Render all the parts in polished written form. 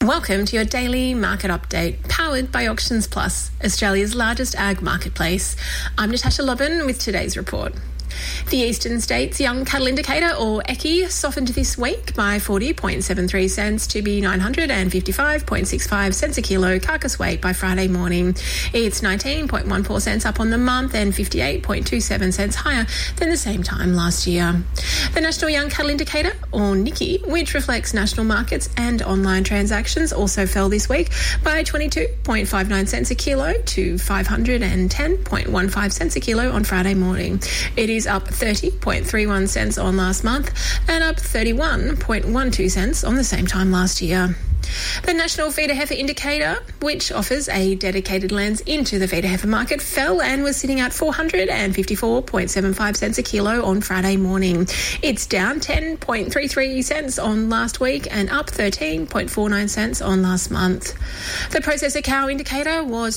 Welcome to your daily market update, powered by Auctions Plus, Australia's largest ag marketplace. I'm Natasha Lobban with today's report. The Eastern States Young Cattle Indicator, or EYCI, softened this week by 40.73 cents to be 955.65 cents a kilo carcass weight by Friday morning. It's 19.14 cents up on the month and 58.27 cents higher than the same time last year. The National Young Cattle Indicator, or NYCI, which reflects national markets and online transactions, also fell this week by 22.59 cents a kilo to 510.15 cents a kilo on Friday morning. It is up 30.31 cents on last month and up 31.12 cents on the same time last year. The National Feeder Heifer Indicator, which offers a dedicated lens into the feeder heifer market, fell and was sitting at 454.75 cents a kilo on Friday morning. It's down 10.33 cents on last week and up 13.49 cents on last month. The Processor Cow Indicator was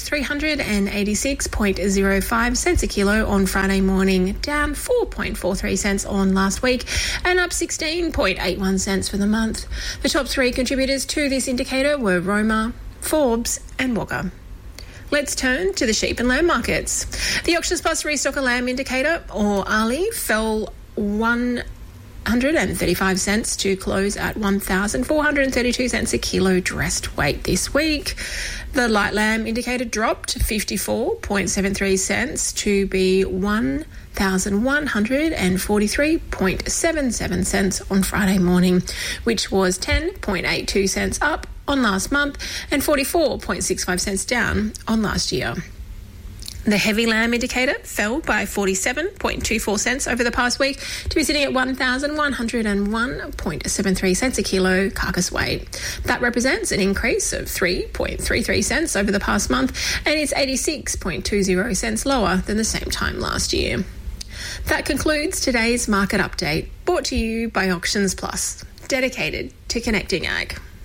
386.05 cents a kilo on Friday morning, down 4.43 cents on last week and up 16.81 cents for the month. The top three contributors to this indicator were Roma, Forbes and Wagga. Let's turn to the sheep and lamb markets. The Auctions Plus Restocker Lamb Indicator, or ARLI, fell 135 cents to close at 1,432 cents a kilo dressed weight this week. The Light Lamb Indicator dropped 54.73 cents to be 1,143.77 cents on Friday morning, which was 10.82 cents up on last month and 44.65 cents down on last year. The Heavy Lamb Indicator fell by 47.24 cents over the past week to be sitting at 1,101.73 cents a kilo carcass weight. That represents an increase of 3.33 cents over the past month, and it's 86.20 cents lower than the same time last year. That concludes today's market update, brought to you by Auctions Plus, dedicated to connecting ag.